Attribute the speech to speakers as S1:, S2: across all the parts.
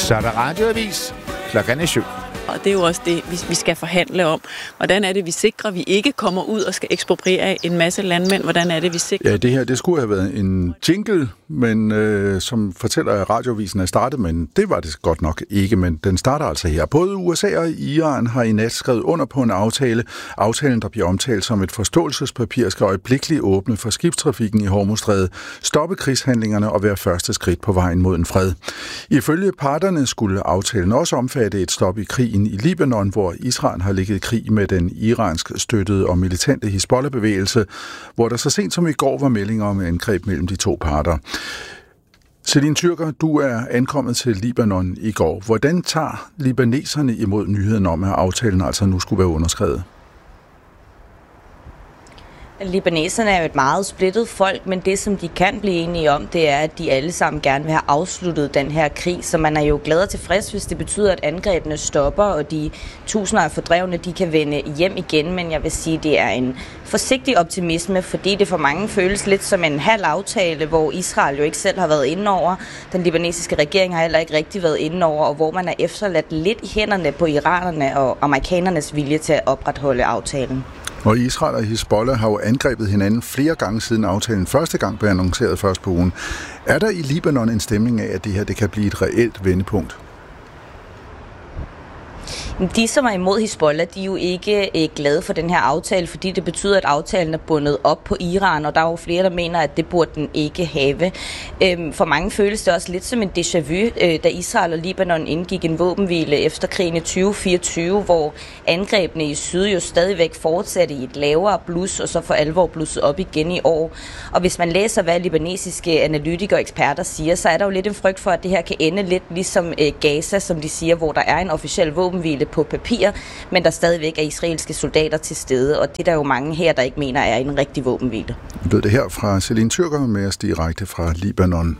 S1: Så er der radioavis. Klokken er 7.
S2: Og det er jo også det, vi skal forhandle om. Hvordan er det, vi sikrer, at vi ikke kommer ud og skal ekspropriere en masse landmænd? Hvordan er det, vi sikrer?
S3: Ja, det her, det skulle have været en jingle, men som fortæller, at radioavisen er startet, men det var det godt nok ikke, men den starter altså her. Både USA og Iran har i nat skrevet under på en aftale. Aftalen, der bliver omtalt som et forståelsespapir, skal øjeblikkeligt åbne for skibstrafikken i Hormuzstrædet, stoppe krigshandlingerne og være første skridt på vejen mod en fred. Ifølge parterne skulle aftalen også omfatte et stop i krigen i Libanon, hvor Israel har ligget i krig med den iransk støttede og militante Hizbollah-bevægelse, hvor der så sent som i går var meldinger om angreb mellem de to parter. Celine Tyrker, du er ankommet til Libanon i går. Hvordan tager libaneserne imod nyheden om, at aftalen altså nu skulle være underskrevet?
S4: Libaneserne er jo et meget splittet folk, men det, som de kan blive enige om, det er, at de alle sammen gerne vil have afsluttet den her krig. Så man er jo glad og tilfreds, hvis det betyder, at angrebene stopper, og de tusinder af fordrevne, de kan vende hjem igen. Men jeg vil sige, det er en forsigtig optimisme, fordi det for mange føles lidt som en halv aftale, hvor Israel jo ikke selv har været inde over. Den libanesiske regering har heller ikke rigtig været inde over, og hvor man er efterladt lidt i hænderne på iranerne og amerikanernes vilje til at opretholde aftalen.
S3: Og Israel og Hizbollah har jo angrebet hinanden flere gange siden aftalen første gang blev annonceret først på ugen. Er der i Libanon en stemning af, at det her det kan blive et reelt vendepunkt?
S4: De, som er imod Hizbollah, de er jo ikke glade for den her aftale, fordi det betyder, at aftalen er bundet op på Iran, og der er jo flere, der mener, at det burde den ikke have. For mange føles det også lidt som en déjà vu, da Israel og Libanon indgik en våbenhvile efter krigen i 2024, hvor angrebene i syd jo stadigvæk fortsatte i et lavere blus, og så for alvor blusset op igen i år. Og hvis man læser, hvad libanesiske analytikere og eksperter siger, så er der jo lidt en frygt for, at det her kan ende lidt ligesom Gaza, som de siger, hvor der er en officiel våbenhvile på papir, men der stadigvæk er israelske soldater til stede, og det er der jo mange her, der ikke mener er en rigtig våbenhvile.
S3: Lød det her fra Celine Tyrker med os direkte fra Libanon.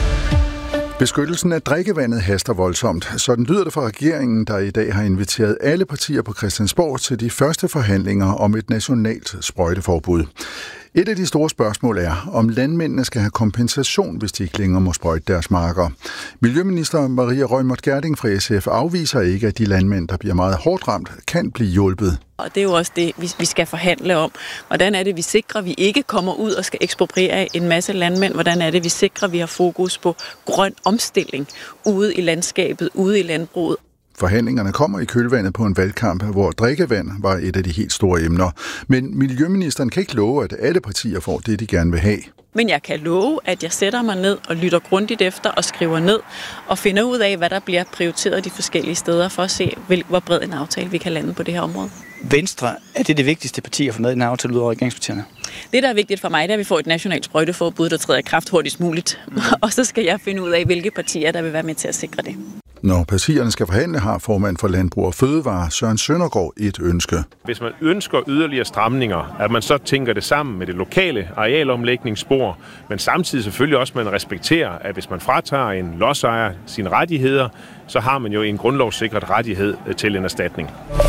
S3: Beskyttelsen af drikkevandet haster voldsomt. Sådan lyder det fra regeringen, der i dag har inviteret alle partier på Christiansborg til de første forhandlinger om et nationalt sprøjteforbud. Et af de store spørgsmål er, om landmændene skal have kompensation, hvis de ikke længere må sprøjte deres marker. Miljøminister Maria Reumert Gjerding fra SF afviser ikke, at de landmænd, der bliver meget hårdt ramt, kan blive hjulpet.
S2: Og det er jo også det, vi skal forhandle om. Hvordan er det, vi sikrer, at vi ikke kommer ud og skal ekspropriere en masse landmænd? Hvordan er det, vi sikrer, at vi har fokus på grøn omstilling ude i landskabet, ude i landbruget?
S3: Forhandlingerne kommer i kølvandet på en valgkamp, hvor drikkevand var et af de helt store emner. Men miljøministeren kan ikke love, at alle partier får det, de gerne vil have.
S2: Men jeg kan love, at jeg sætter mig ned og lytter grundigt efter og skriver ned og finder ud af, hvad der bliver prioriteret de forskellige steder for at se, hvor bred en aftale vi kan lande på det her område.
S5: Venstre, er det vigtigste parti at få med i den aftale ud over regeringspartierne?
S2: Det, der er vigtigt for mig, det er, at vi får et nationalt sprøjteforbud, der træder i kraft hurtigst muligt. Og så skal jeg finde ud af, hvilke partier, der vil være med til at sikre det.
S3: Når partierne skal forhandle, har formand for Landbrug og Fødevare, Søren Søndergaard, et ønske.
S6: Hvis man ønsker yderligere stramninger, at man så tænker det sammen med det lokale arealomlægningsspor, men samtidig selvfølgelig også, at man respekterer, at hvis man fratager en lodsejer sine rettigheder, så har man jo en grundlovssikret rettighed til en erstatning.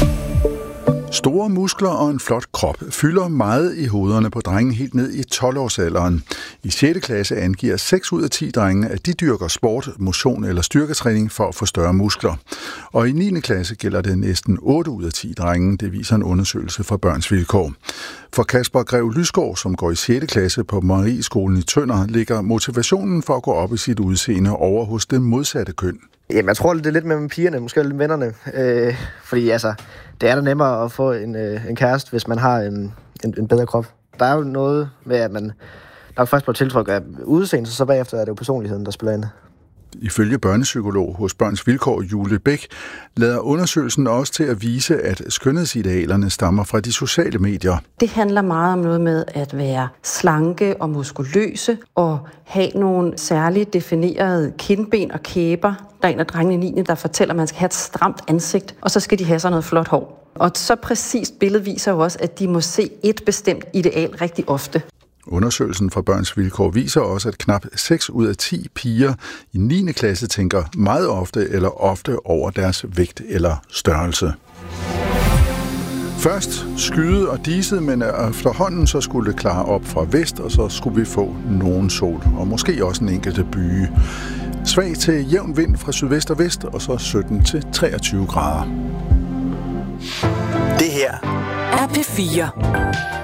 S3: Store muskler og en flot krop fylder meget i hovederne på drenge helt ned i 12-årsalderen. I 6. klasse angiver 6 ud af 10 drenge, at de dyrker sport, motion eller styrketræning for at få større muskler. Og i 9. klasse gælder det næsten 8 ud af 10 drenge, det viser en undersøgelse fra Børns Vilkår. For Kasper Grev Lysgaard, som går i 6. klasse på Marieskolen i Tønder, ligger motivationen for at gå op i sit udseende over hos det modsatte køn.
S7: Jamen, jeg tror, det er lidt med pigerne, måske lidt vennerne. Fordi altså, det er da nemmere at få en kæreste, hvis man har en bedre krop. Der er jo noget med, at man nok først bliver tiltryk af udseende, så bagefter er det jo personligheden, der spiller ind.
S3: Ifølge børnepsykolog hos Børns Vilkår, Julie Bæk, lader undersøgelsen også til at vise, at skønhedsidealerne stammer fra de sociale medier.
S8: Det handler meget om noget med at være slanke og muskuløse og have nogle særligt definerede kindben og kæber. Der er en af drengene i 9. der fortæller, at man skal have et stramt ansigt, og så skal de have sådan noget flot hår. Og så præcist billede viser jo også, at de må se et bestemt ideal rigtig ofte.
S3: Undersøgelsen fra Børns Vilkår viser også, at knap 6 ud af 10 piger i 9. klasse tænker meget ofte eller ofte over deres vægt eller størrelse. Først skyde og diset, men efterhånden så skulle det klare op fra vest, og så skulle vi få nogen sol, og måske også en enkelte byge. Svag til jævn vind fra sydvest og vest, og så 17 til 23 grader.
S9: Det her er P4.